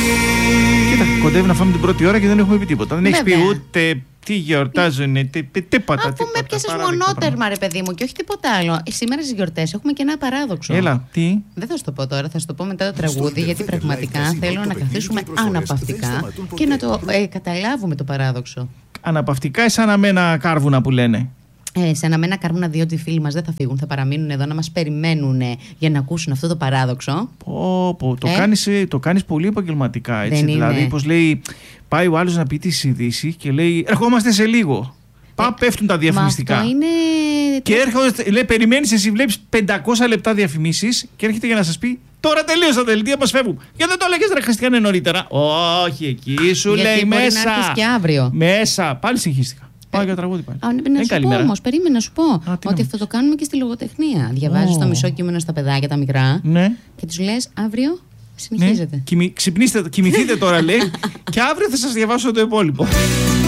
Κοίτα, κοντεύει να φάμε την πρώτη ώρα και δεν έχουμε πει τίποτα. Δεν έχει πει ούτε τι γιορτάζουν, τίποτα. Αφού με πιάσεις μονότερμα, ρε παιδί μου, και όχι τίποτα άλλο. Σήμερα στις γιορτές έχουμε και ένα παράδοξο. Έλα, τι. Δεν θα σου το πω τώρα, θα σου το πω μετά το τραγούδι, γιατί πραγματικά θέλω να καθίσουμε αναπαυτικά και να το καταλάβουμε το παράδοξο. Αναπαυτικά, σαν αμένα κάρβουνα που λένε. Σε αναμένα κάρβουνα, διότι οι φίλοι μας δεν θα φύγουν, θα παραμείνουν εδώ να μας περιμένουν για να ακούσουν αυτό το παράδοξο. Το κάνεις πολύ επαγγελματικά, έτσι. Δεν δηλαδή, είναι. πως λέει, πάει ο άλλος να πει τη ειδήσει και λέει, ερχόμαστε σε λίγο. Πέφτουν τα διαφημιστικά. Αυτό είναι. Και έρχονται, λέει, περιμένεις, εσύ βλέπεις 500 λεπτά διαφημίσεις και έρχεται για να σας πει, τώρα τελείωσα τα δελτία μας φεύγουν. Γιατί δεν το έλεγες, ρε Χριστιανέ, νωρίτερα. Όχι, εκεί σου γιατί λέει μπορεί μέσα. Να έρθεις και αύριο. Μέσα. Πάλι συγχύστηκα. Πάω για τραγούδι πάλι. Να σου πω όμως, περίμενα να σου πω ότι αυτό το κάνουμε και στη λογοτεχνία. Διαβάζεις το μισό κείμενο στα παιδάκια τα μικρά και τους λες αύριο συνεχίζεται. Κοιμηθείτε τώρα, λέει, και αύριο θα σας διαβάσω το υπόλοιπο.